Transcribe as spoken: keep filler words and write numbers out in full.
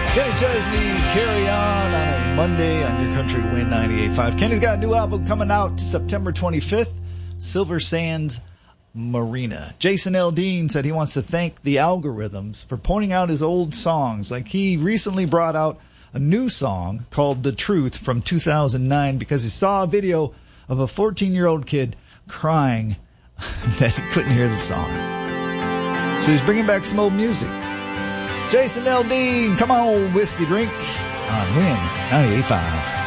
Kenny Chesney, Carry On on a Monday on your country Win ninety-eight point five. Kenny's got a new album coming out September twenty-fifth, Silver Sands Marina. Jason Aldean said he wants to thank the algorithms for pointing out his old songs. Like he recently brought out a new song called The Truth from two thousand nine because he saw a video of a fourteen-year-old kid crying that he couldn't hear the song. So he's bringing back some old music. Jason Aldean, come on, whiskey drink on Win ninety-eight point five.